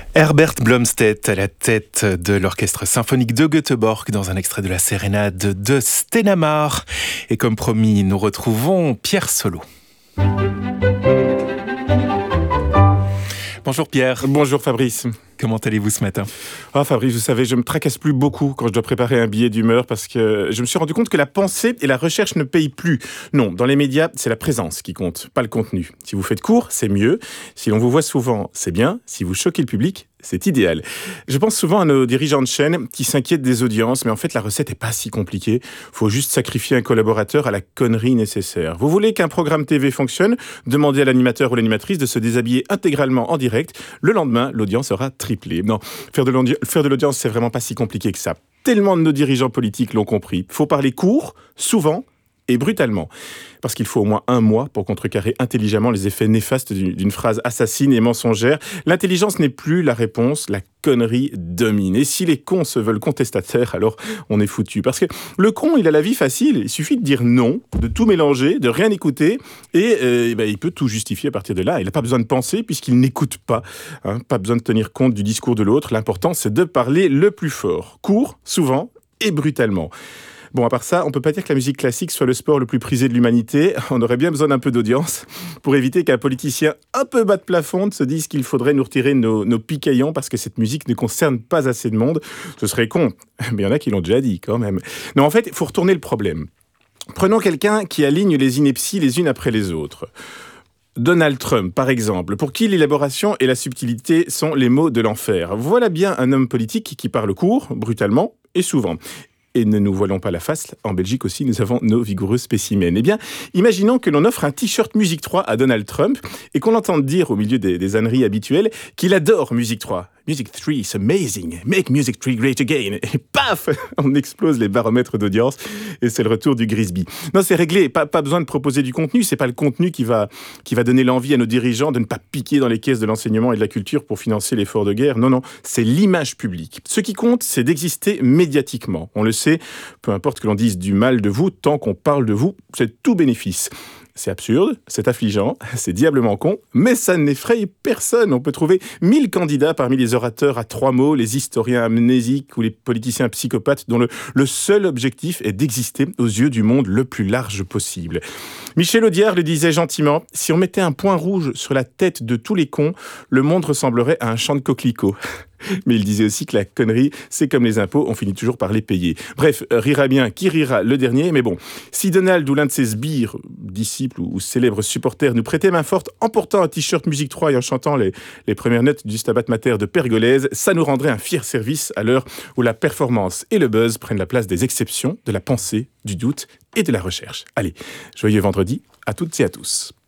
Herbert Blomstedt à la tête de l'orchestre symphonique de Göteborg dans un extrait de la sérénade de Stenhammar. Et comme promis, nous retrouvons Pierre Solo. Bonjour Pierre. Bonjour Fabrice. Comment allez-vous ce matin ? Fabrice, vous savez, je me tracasse plus beaucoup quand je dois préparer un billet d'humeur parce que je me suis rendu compte que la pensée et la recherche ne payent plus. Non, dans les médias, c'est la présence qui compte, pas le contenu. Si vous faites court, c'est mieux. Si l'on vous voit souvent, c'est bien. Si vous choquez le public, c'est idéal. Je pense souvent à nos dirigeants de chaîne qui s'inquiètent des audiences, mais en fait, la recette n'est pas si compliquée. Faut juste sacrifier un collaborateur à la connerie nécessaire. Vous voulez qu'un programme TV fonctionne ? Demandez à l'animateur ou l'animatrice de se déshabiller intégralement en direct. Le lendemain, l'audience sera triplée. Non, faire de l'audience, c'est vraiment pas si compliqué que ça. Tellement de nos dirigeants politiques l'ont compris. Faut parler court, souvent et brutalement. Parce qu'il faut au moins un mois pour contrecarrer intelligemment les effets néfastes d'une phrase assassine et mensongère. L'intelligence n'est plus la réponse, la connerie domine. Et si les cons se veulent contestataires, alors on est foutu. Parce que le con, il a la vie facile. Il suffit de dire non, de tout mélanger, de rien écouter, et il peut tout justifier à partir de là. Il n'a pas besoin de penser puisqu'il n'écoute pas. Pas besoin de tenir compte du discours de l'autre. L'important, c'est de parler le plus fort. Court, souvent et brutalement. Bon, à part ça, on peut pas dire que la musique classique soit le sport le plus prisé de l'humanité. On aurait bien besoin d'un peu d'audience pour éviter qu'un politicien un peu bas de plafond se dise qu'il faudrait nous retirer nos picaillons parce que cette musique ne concerne pas assez de monde. Ce serait con, mais il y en a qui l'ont déjà dit quand même. Non, en fait, il faut retourner le problème. Prenons quelqu'un qui aligne les inepties les unes après les autres. Donald Trump, par exemple, pour qui l'élaboration et la subtilité sont les mots de l'enfer. Voilà bien un homme politique qui parle court, brutalement et souvent. Et ne nous voilons pas la face, en Belgique aussi, nous avons nos vigoureux spécimens. Eh bien, imaginons que l'on offre un t-shirt Musique 3 à Donald Trump et qu'on l'entende dire au milieu des âneries habituelles qu'il adore Musique 3. Music 3, it's amazing. Make Music 3 great again. Et paf, on explose les baromètres d'audience et c'est le retour du Grisby. Non, c'est réglé. Pas besoin de proposer du contenu. C'est pas le contenu qui va donner l'envie à nos dirigeants de ne pas piquer dans les caisses de l'enseignement et de la culture pour financer l'effort de guerre. Non, c'est l'image publique. Ce qui compte, c'est d'exister médiatiquement. On le sait, peu importe que l'on dise du mal de vous, tant qu'on parle de vous, c'est tout bénéfice. C'est absurde, c'est affligeant, c'est diablement con, mais ça n'effraie personne. On peut trouver 1000 candidats parmi les orateurs à 3 mots, les historiens amnésiques ou les politiciens psychopathes dont le seul objectif est d'exister aux yeux du monde le plus large possible. Michel Audiard le disait gentiment, si on mettait un point rouge sur la tête de tous les cons, le monde ressemblerait à un champ de coquelicots. Mais il disait aussi que la connerie, c'est comme les impôts, on finit toujours par les payer. Bref, rira bien qui rira le dernier, mais bon, si Donald ou l'un de ses sbires, disciples ou célèbres supporters nous prêtait main forte en portant un t-shirt Musique 3 et en chantant les premières notes du Stabat Mater de Pergolèse, ça nous rendrait un fier service à l'heure où la performance et le buzz prennent la place des exceptions, de la pensée, du doute et de la recherche. Allez, joyeux vendredi à toutes et à tous.